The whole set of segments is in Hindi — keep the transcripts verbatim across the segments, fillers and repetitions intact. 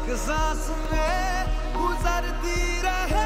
एक सांस में गुजरती रहे.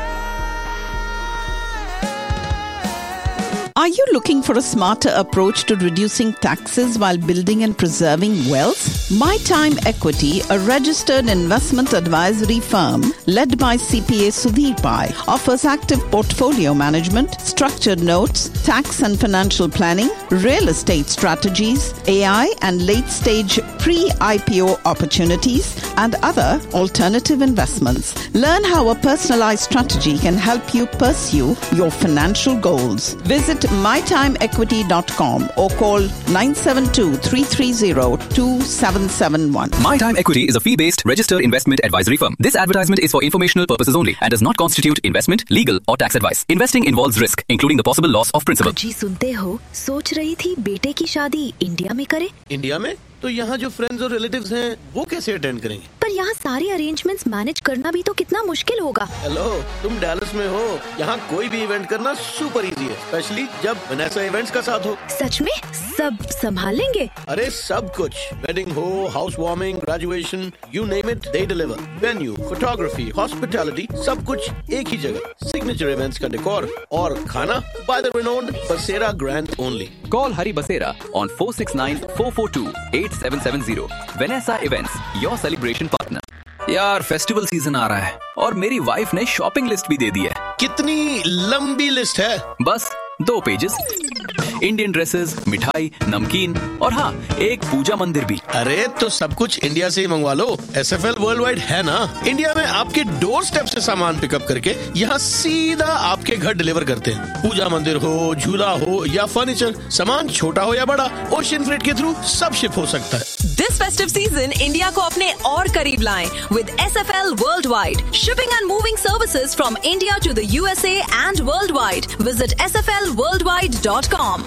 Are you looking for a smarter approach to reducing taxes while building and preserving wealth? My Time Equity, a registered investment advisory firm led by C P A Sudhir Pai, offers active portfolio management, structured notes, tax and financial planning, real estate strategies, A I and late-stage pre-I P O opportunities, and other alternative investments. Learn how a personalized strategy can help you pursue your financial goals. Visit my time equity dot com or call nine seven two, three three zero, two seven seven one. My Time Equity is a fee-based registered investment advisory firm. This advertisement is for informational purposes only and does not constitute investment, legal or tax advice. Investing involves risk, including the possible loss of principal. जी सुनते हो, सोच रही थी बेटे की शादी इंडिया में करे. इंडिया में? तो यहाँ जो फ्रेंड्स और रिलेटिव्स हैं, वो कैसे अटेंड करेंगे? पर यहाँ सारे अरेंजमेंट्स मैनेज करना भी तो कितना मुश्किल होगा. हेलो, तुम डैलस में हो. यहाँ कोई भी इवेंट करना सुपर इजी है, स्पेशली जब वनेसा इवेंट्स का साथ हो. सच में सब संभालेंगे? अरे सब कुछ. वेडिंग हो, house warming, graduation, you name it, they deliver. Venue, photography, hospitality, सब कुछ एक ही जगह. सिग्नेचर इवेंट्स का डेकोर और खाना बाय द रिनोन्ड बसेरा grand only. Call Hari Basera on four six nine, four four two, eight seven seven zero. Vanessa Events, your celebration partner. यार फेस्टिवल सीजन आ रहा है और मेरी वाइफ ने शॉपिंग लिस्ट भी दे दी है. कितनी लंबी लिस्ट है? बस दो पेजेस. इंडियन ड्रेसेस, मिठाई, नमकीन और हाँ एक पूजा मंदिर भी. अरे तो सब कुछ इंडिया से ही मंगवा लो. S F L world wide है ना. इंडिया में आपके डोर स्टेप से सामान पिकअप करके यहाँ सीधा आपके घर डिलीवर करते हैं. पूजा मंदिर हो, झूला हो या फर्नीचर, सामान छोटा हो या बड़ा, ओशियन फ्रेट के थ्रू सब शिप हो सकता है. This festive season, इंडिया को अपने और करीब लाएं with S F L Worldwide. Shipping and moving services from India to the U S A and worldwide. Visit S F L worldwide dot com.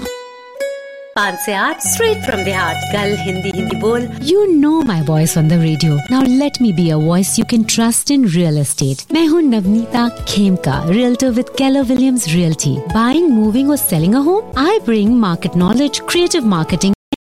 पाँच से आठ straight from the heart. कल हिंदी हिंदी बोल. You know my voice on the radio. Now let me be a voice you can trust in real estate. मैं हूँ Navneeta Khemka, realtor with Keller Williams Realty. Buying, moving or selling a home? I bring market knowledge, creative marketing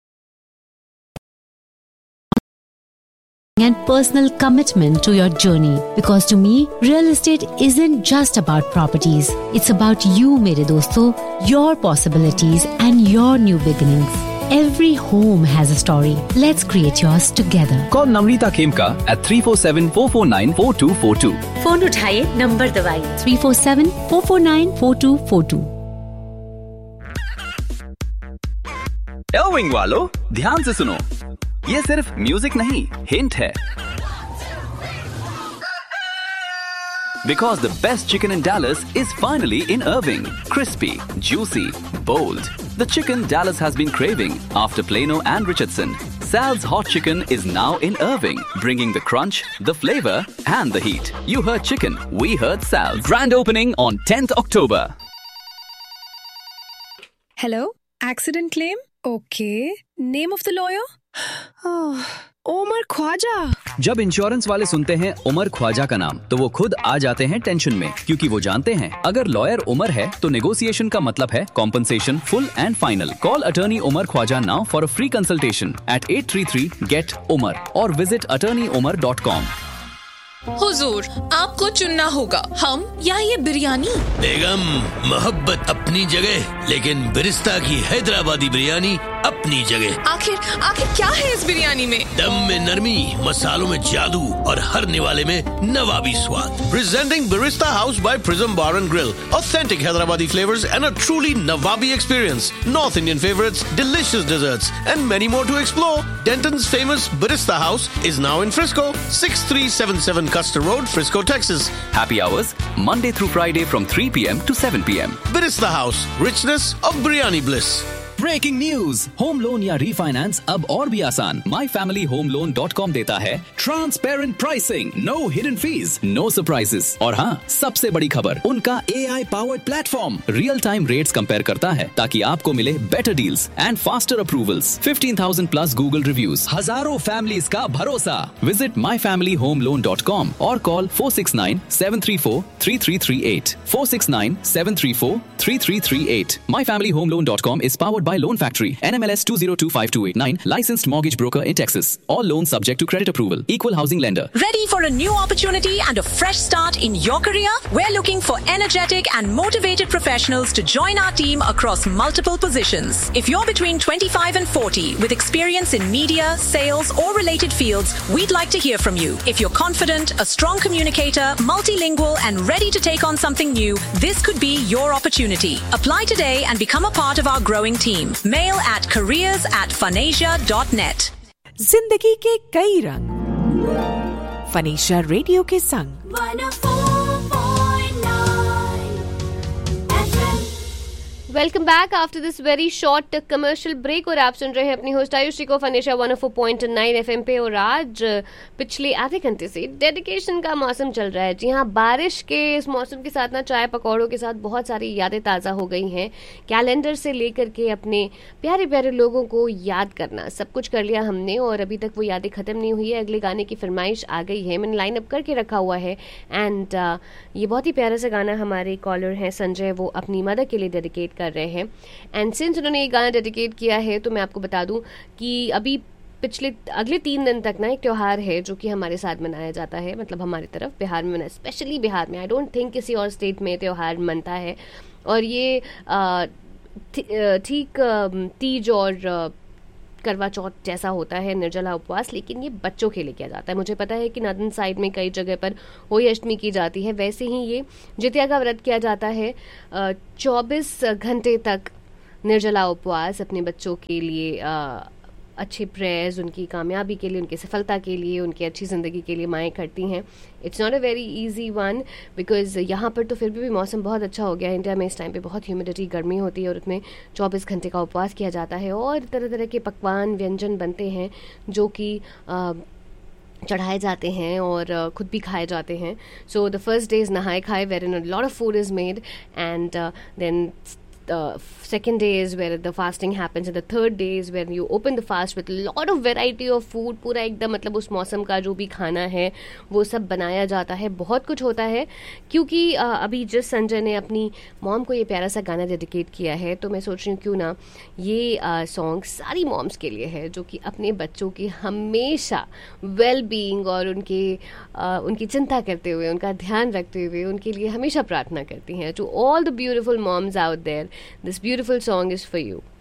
and personal commitment to your journey. Because to me, real estate isn't just about properties. It's about you, mere dosto, your possibilities and your new beginnings. Every home has a story. Let's create yours together. Call Namrita Khemka at three four seven, four four nine, four two four two. Phone उठाइए, नंबर दबाइए. three four seven, four four nine, four two four two. एल्विंग वालों, ध्यान से सुनो. ये सिर्फ म्यूजिक नहीं, हिंट है. Because the best chicken in Dallas is finally in Irving. Crispy, juicy, bold. The chicken Dallas has been craving after Plano and Richardson. Sal's Hot Chicken is now in Irving, bringing the crunch, the flavor, and the heat. You heard chicken, we heard Sal's. Grand opening on tenth October. Hello? Accident claim? Okay. Name of the lawyer? Oh, Umar Khwaja. जब इंश्योरेंस वाले सुनते हैं उमर ख्वाजा का नाम तो वो खुद आ जाते हैं टेंशन में, क्योंकि वो जानते हैं अगर लॉयर उमर है तो नेगोशिएशन का मतलब है compensation full and final. Call attorney Umar Khwaja now for a free consultation eight eight three three gate Umar और visit attorney Umar dot com. हुजूर, आपको चुनना होगा, हम या ये बिरयानी. बेगम, मोहब्बत अपनी जगह, लेकिन बिरिस्ता की हैदराबादी बिरयानी अपनी जगह. आखिर आखिर क्या है इस बिरयानी में? दम में नरमी, मसालों में जादू और हर निवाले में नवाबी स्वाद. Presenting Barista House by Prism Bar and Grill. Authentic Hyderabadi flavors and a truly Nawabi experience. North Indian favorites, delicious desserts, and many more to explore. Denton's famous Barista House is now in Frisco. six three seven seven Custer Road, Frisco, Texas. Happy hours Monday through Friday from three p.m. to seven p.m. Barista House, richness of biryani bliss. Breaking news, home loan या रीफाइनेंस अब और भी आसान. My family home loan dot com देता है transparent pricing, no hidden fees, no surprises. और हाँ, सबसे बड़ी खबर, उनका ए I powered platform real time rates compare करता है ताकि आपको मिले better deals and faster approvals. Fifteen thousand plus Google reviews, हजारों फैमिलीज का भरोसा. Visit my family home loan dot com और call four six nine seven three four three three three eight. Four six nine seven three four three three three eight. My family home loan dot com is powered by Loan Factory, N M L S two zero two five two eight nine, licensed mortgage broker in Texas. All loans subject to credit approval. Equal housing lender. Ready for a new opportunity and a fresh start in your career? We're looking for energetic and motivated professionals to join our team across multiple positions. If you're between twenty-five and forty with experience in media, sales or related fields, we'd like to hear from you. If you're confident, a strong communicator, multilingual and ready to take on something new, this could be your opportunity. Apply today and become a part of our growing team. Mail at careers at fanasia dot net. जिंदगी के कई रंग फनेशिया रेडियो के संग। Welcome back after this very short commercial break और आप सुन रहे हैं अपनी होस्ट आयुषी को फनेशिया one O four point nine FM पे। और आज पिछले आधे घंटे से डेडिकेशन का मौसम चल रहा है। जी हाँ, बारिश के इस मौसम के साथ ना चाय पकौड़ों के साथ बहुत सारी यादें ताज़ा हो गई हैं। कैलेंडर से लेकर के अपने प्यारे प्यारे लोगों को याद करना, सब कुछ कर लिया हमने और अभी तक वो यादें ख़त्म नहीं हुई है। अगले गाने की फरमाइश आ गई है, मैंने लाइन अप करके रखा हुआ है। एंड uh, ये बहुत ही प्यारा सा गाना हमारे कॉलर हैं संजय, वो अपनी मदर के लिए डेडिकेट कर रहे हैं। एंड सिंस उन्होंने ये गाना डेडिकेट किया है तो मैं आपको बता दूं कि अभी पिछले अगले तीन दिन तक ना एक त्यौहार है जो कि हमारे साथ मनाया जाता है, मतलब हमारी तरफ बिहार में, स्पेशली बिहार में। आई डोंट थिंक किसी और स्टेट में त्यौहार मनता है। और ये ठीक तीज और करवा चौथ जैसा होता है, निर्जला उपवास, लेकिन ये बच्चों के लिए किया जाता है। मुझे पता है कि नॉर्दर्न साइड में कई जगह पर होली अष्टमी की जाती है, वैसे ही ये जितिया का व्रत किया जाता है। चौबीस घंटे तक निर्जला उपवास अपने बच्चों के लिए आ, अच्छे प्रेयर्स, उनकी कामयाबी के लिए, उनकी सफलता के लिए, उनकी अच्छी ज़िंदगी के लिए माएँ करती हैं। It's not a very easy one because यहाँ पर तो फिर भी, भी मौसम बहुत अच्छा हो गया है। इंडिया में इस टाइम पे बहुत ह्यूमिडिटी, गर्मी होती है और उसमें चौबीस घंटे का उपवास किया जाता है और तरह तरह के पकवान, व्यंजन बनते हैं जो कि चढ़ाए जाते हैं और खुद भी खाए जाते हैं। So the first day is नहाए खाए, where in a lot of food is made, and then the second day is where the fasting happens and the third day is when you open the fast with a lot of variety of food. पूरा एकदम मतलब उस मौसम का जो भी खाना है वो सब बनाया जाता है, बहुत कुछ होता है। क्योंकि अभी जिस संजय ने अपनी मॉम को ये प्यारा सा गाना डेडिकेट किया है तो मैं सोच रही हूँ क्यों ना ये सॉन्ग सारी मॉम्स के लिए है जो कि अपने बच्चों की हमेशा वेल बीइंग और उनके आ, उनकी चिंता करते हुए, उनका ध्यान रखते हुए उनके लिए हमेशा प्रार्थना करती हैं। To all the beautiful moms out there, this beautiful song is for you.